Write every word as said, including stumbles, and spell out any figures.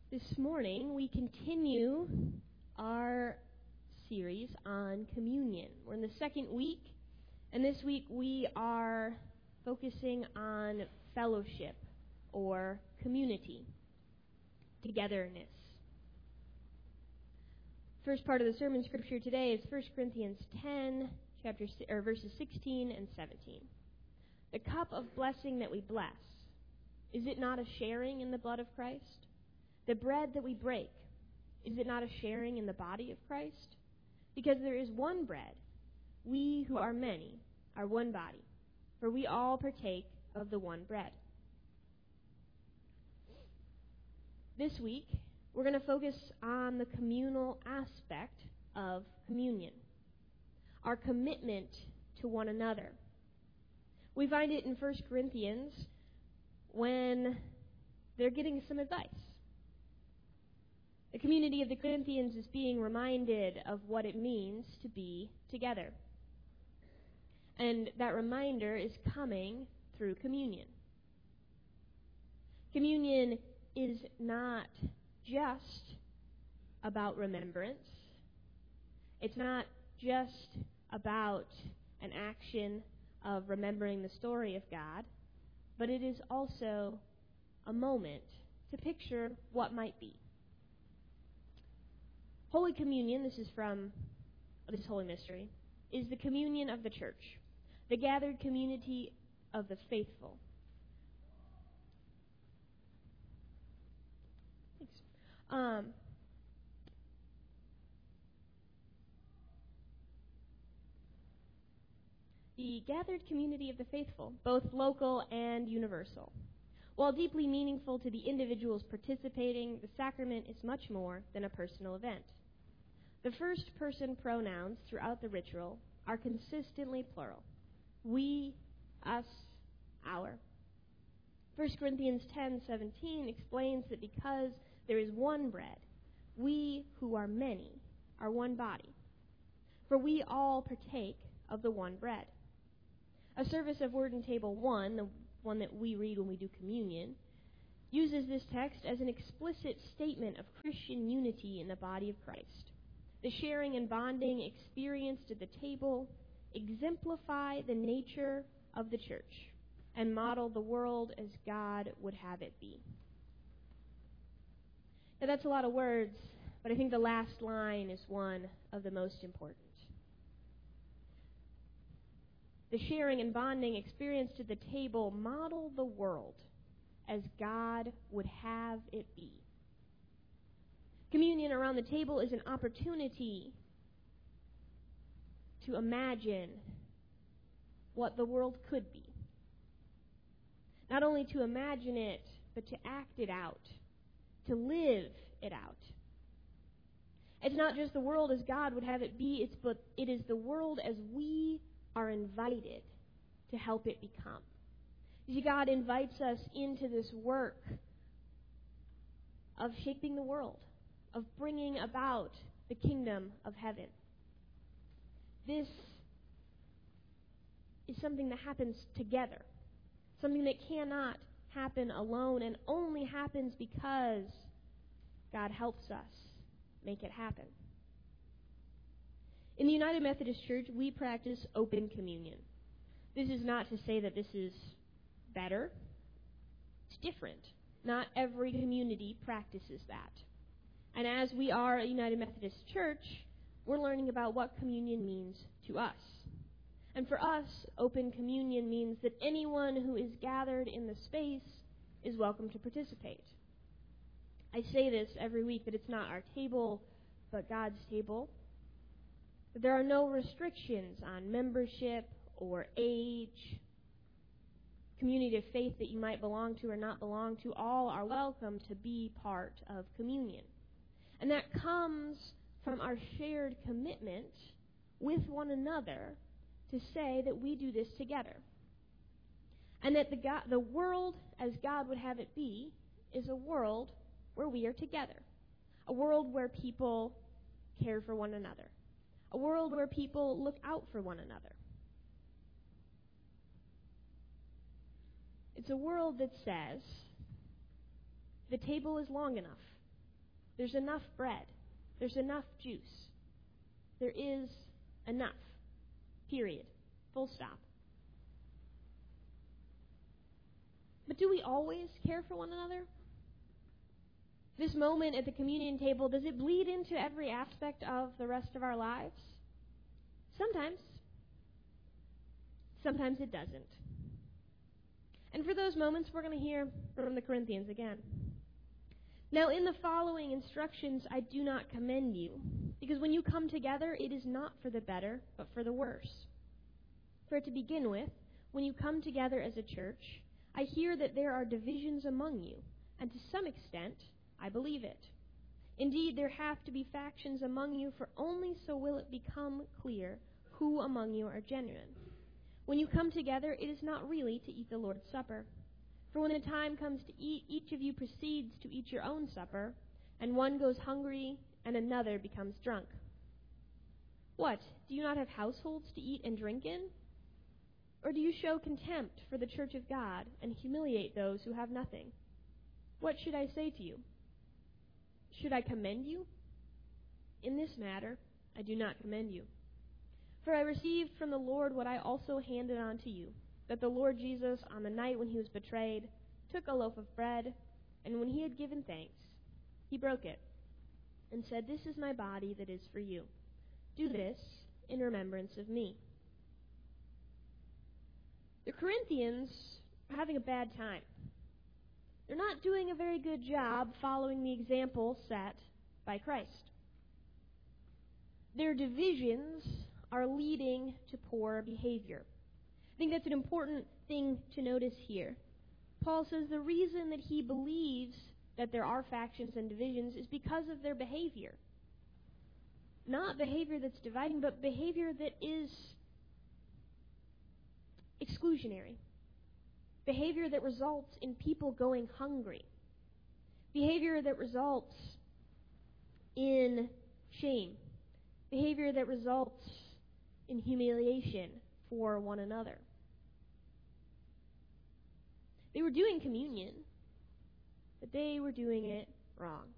This morning we continue our series on communion. We're in the second week, and this week we are focusing on fellowship or community, togetherness. First part of the sermon scripture today is First Corinthians ten, chapter or verses sixteen and seventeen. The cup of blessing that we bless, is it not a sharing in the blood of Christ? The bread that we break, is it not a sharing in the body of Christ? Because there is one bread, we who are many are one body, for we all partake of the one bread. This week, we're going to focus on the communal aspect of communion, our commitment to one another. We find it in First Corinthians when they're getting some advice. The community of the Corinthians is being reminded of what it means to be together. And that reminder is coming through communion. Communion is not just about remembrance. It's not just about an action of remembering the story of God, but it is also a moment to picture what might be. Holy Communion, this is from this Holy Mystery, is the communion of the church, the gathered community of the faithful. Thanks. Um, the gathered community of the faithful, both local and universal. While deeply meaningful to the individuals participating, the sacrament is much more than a personal event. The first-person pronouns throughout the ritual are consistently plural. We, us, our. First Corinthians ten seventeen explains that because there is one bread, we who are many are one body. For we all partake of the one bread. A service of Word and Table one, the one that we read when we do communion, uses this text as an explicit statement of Christian unity in the body of Christ. The sharing and bonding experienced at the table exemplify the nature of the church and model the world as God would have it be. Now that's a lot of words, but I think the last line is one of the most important. The sharing and bonding experienced at the table model the world as God would have it be. Communion around the table is an opportunity to imagine what the world could be. Not only to imagine it, but to act it out, to live it out. It's not just the world as God would have it be, it's but it is the world as we are invited to help it become. You see, God invites us into this work of shaping the world, of bringing about the kingdom of heaven. This is something that happens together, something that cannot happen alone and only happens because God helps us make it happen. In the United Methodist Church, we practice open communion. This is not to say that this is better. It's different. Not every community practices that. And as we are a United Methodist Church, we're learning about what communion means to us. And for us, open communion means that anyone who is gathered in the space is welcome to participate. I say this every week, that it's not our table, but God's table. That there are no restrictions on membership or age, community of faith that you might belong to or not belong to. All are welcome to be part of communion. And that comes from our shared commitment with one another to say that we do this together. And that the, God, the world, as God would have it be, is a world where we are together. A world where people care for one another. A world where people look out for one another. It's a world that says the table is long enough. There's enough bread. There's enough juice. There is enough. Period. Full stop. But do we always care for one another? This moment at the communion table, does it bleed into every aspect of the rest of our lives? Sometimes. Sometimes it doesn't. And for those moments, we're going to hear from the Corinthians again. Now, in the following instructions, I do not commend you, because when you come together, it is not for the better, but for the worse. For to begin with, when you come together as a church, I hear that there are divisions among you, and to some extent, I believe it. Indeed, there have to be factions among you, for only so will it become clear who among you are genuine. When you come together, it is not really to eat the Lord's Supper. For when the time comes to eat, each of you proceeds to eat your own supper, and one goes hungry, and another becomes drunk. What? Do you not have households to eat and drink in? Or do you show contempt for the church of God, and humiliate those who have nothing? What should I say to you? Should I commend you? In this matter, I do not commend you. For I received from the Lord what I also handed on to you, that the Lord Jesus, on the night when he was betrayed, took a loaf of bread, and when he had given thanks, he broke it, and said, "This is my body that is for you. Do this in remembrance of me." The Corinthians are having a bad time. They're not doing a very good job following the example set by Christ. Their divisions are leading to poor behavior. I think that's an important thing to notice here. Paul says the reason that he believes that there are factions and divisions is because of their behavior. Not behavior that's dividing, but behavior that is exclusionary. Behavior that results in people going hungry. Behavior that results in shame. Behavior that results in humiliation for one another. They were doing communion, but they were doing it wrong.